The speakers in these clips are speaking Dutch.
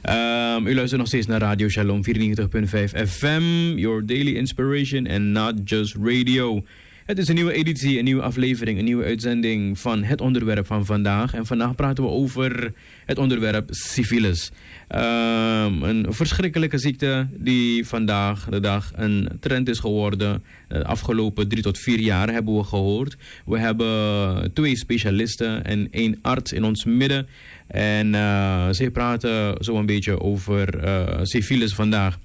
U luistert nog steeds naar Radio Shalom 94.5 FM. Your daily inspiration and not just radio. Het is een nieuwe editie, een nieuwe aflevering, een nieuwe uitzending van het onderwerp van vandaag. En vandaag praten we over het onderwerp syfilis. Een verschrikkelijke ziekte die vandaag de dag een trend is geworden. De afgelopen 3 tot 4 jaar hebben we gehoord. We hebben 2 specialisten en 1 arts in ons midden. En zij praten zo een beetje over syfilis vandaag.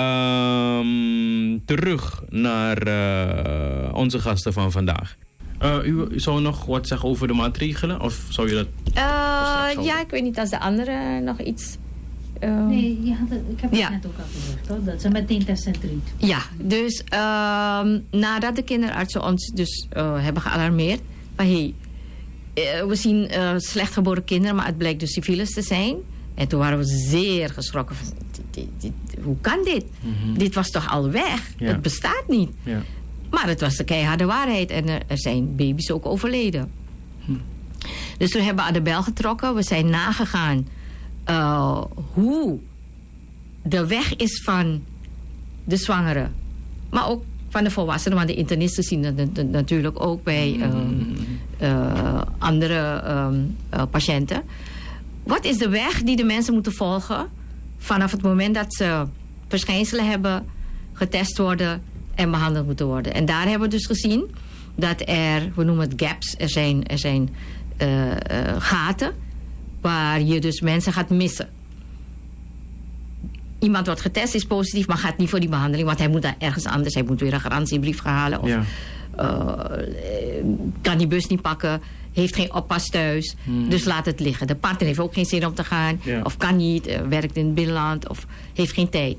Terug naar onze gasten van vandaag. U zou nog wat zeggen over de maatregelen? Of zou je dat... ja, ik weet niet als de anderen nog iets... Nee, ik heb het net ook al gezegd, hoor, dat ze meteen testen en treat. Ja, dus nadat de kinderartsen ons dus hebben gealarmeerd... van we zien slecht geboren kinderen, maar het blijkt dus syfilis te zijn... En toen waren we zeer geschrokken. Hoe kan dit? Mm-hmm. Dit was toch al weg? Ja. Het bestaat niet. Ja. Maar het was de keiharde waarheid. En er zijn baby's ook overleden. Dus toen hebben we aan de bel getrokken. We zijn nagegaan hoe de weg is van de zwangere. Maar ook van de volwassenen. Want de internisten zien dat natuurlijk ook bij andere patiënten. Wat is de weg die de mensen moeten volgen vanaf het moment dat ze verschijnselen hebben, getest worden en behandeld moeten worden? En daar hebben we dus gezien dat we noemen het gaps, er zijn gaten waar je dus mensen gaat missen. Iemand wordt getest, is positief, maar gaat niet voor die behandeling, want hij moet daar ergens anders, hij moet weer een garantiebrief gaan halen of kan die bus niet pakken. Heeft geen oppas thuis, dus laat het liggen. De partner heeft ook geen zin om te gaan. Ja. Of kan niet, werkt in het binnenland of heeft geen tijd.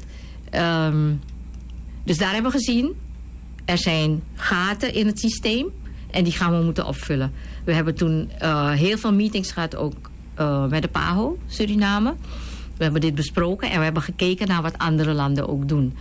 Dus daar hebben we gezien. Er zijn gaten in het systeem. En die gaan we moeten opvullen. We hebben toen heel veel meetings gehad ook met de PAHO, Suriname. We hebben dit besproken en we hebben gekeken naar wat andere landen ook doen.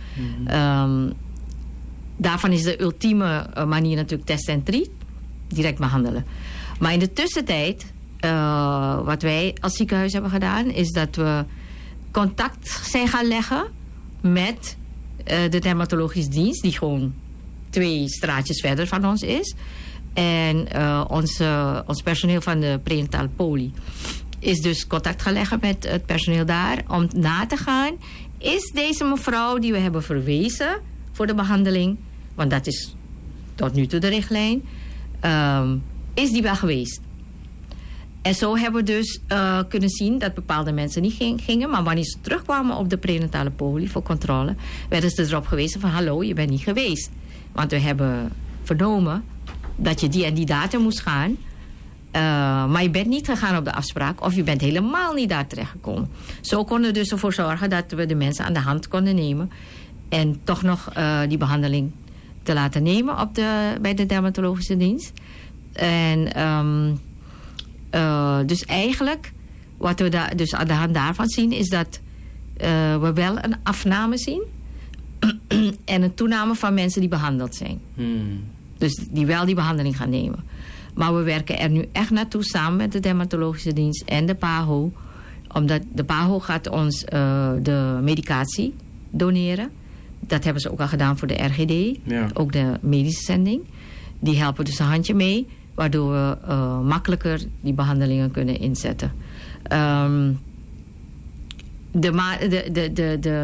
Daarvan is de ultieme manier natuurlijk test en treat. Direct behandelen. Maar in de tussentijd, wat wij als ziekenhuis hebben gedaan... is dat we contact zijn gaan leggen met de dermatologische dienst... die gewoon 2 straatjes verder van ons is. En ons personeel van de prenatale poli... is dus contact gaan leggen met het personeel daar... om na te gaan, is deze mevrouw die we hebben verwezen voor de behandeling... want dat is tot nu toe de richtlijn... is die wel geweest. En zo hebben we dus kunnen zien dat bepaalde mensen niet gingen. Maar wanneer ze terugkwamen op de prenatale poli voor controle... werden ze erop gewezen van hallo, je bent niet geweest. Want we hebben vernomen dat je die en die datum moest gaan. Maar je bent niet gegaan op de afspraak. Of je bent helemaal niet daar terechtgekomen. Zo konden we dus ervoor zorgen dat we de mensen aan de hand konden nemen. En toch nog die behandeling te laten nemen bij de dermatologische dienst. En dus eigenlijk, wat we dus aan de hand daarvan zien... is dat we wel een afname zien... en een toename van mensen die behandeld zijn. Dus die wel die behandeling gaan nemen. Maar we werken er nu echt naartoe samen met de dermatologische dienst en de PAHO. Omdat de PAHO gaat ons de medicatie doneren. Dat hebben ze ook al gedaan voor de RGD. Ja. Ook de medische zending. Die helpen dus een handje mee... waardoor we makkelijker die behandelingen kunnen inzetten. De